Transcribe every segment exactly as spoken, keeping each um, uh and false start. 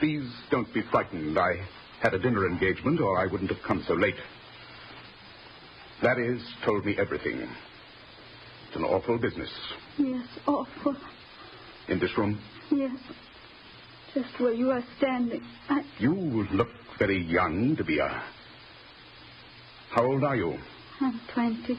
Please don't be frightened. I had a dinner engagement, or I wouldn't have come so late. Larry's told me everything. It's an awful business. Yes, awful. In this room? Yes. Just where you are standing. I... You look very young to be a... How old are you? I'm twenty.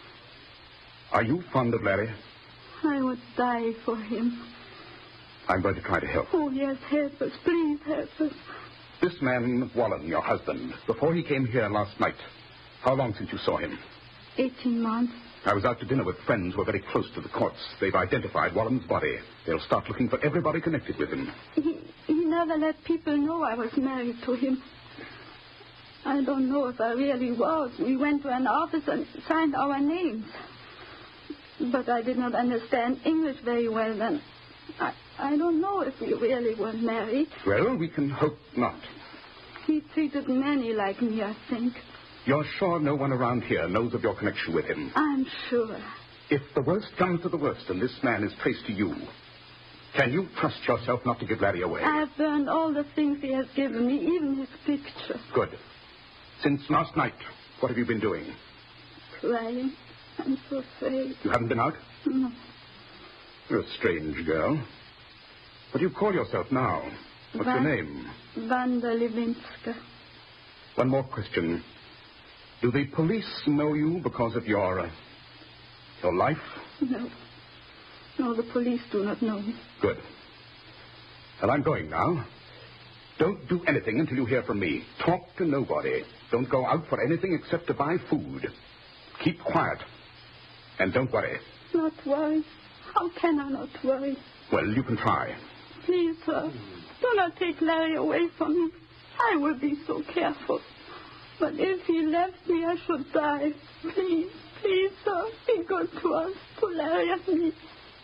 Are you fond of Larry? I would die for him. I'm going to try to help. Oh, yes, help us. Please help us. This man, Wallen, your husband, before he came here last night, how long since you saw him? Eighteen months. I was out to dinner with friends who are very close to the courts. They've identified Wallen's body. They'll start looking for everybody connected with him. He, he never let people know I was married to him. I don't know if I really was. We went to an office and signed our names. But I did not understand English very well then. I, I don't know if we really were married. Well, we can hope not. He treated many like me, I think. You're sure no one around here knows of your connection with him? I'm sure. If the worst comes to the worst and this man is traced to you, can you trust yourself not to give Larry away? I've burned all the things he has given me, even his picture. Good. Since last night, what have you been doing? Crying. I'm so afraid. You haven't been out? No. You're a strange girl. What do you call yourself now? What's Van- your name? Wanda Levinska. One more question. Do the police know you because of your, uh, your life? No. No, the police do not know me. Good. Well, I'm going now. Don't do anything until you hear from me. Talk to nobody. Don't go out for anything except to buy food. Keep quiet. And don't worry. Not worry? How can I not worry? Well, you can try. Please, sir, do not take Larry away from me. I will be so careful. But if he left me, I should die. Please, please, sir, be good to us, to Larry and me.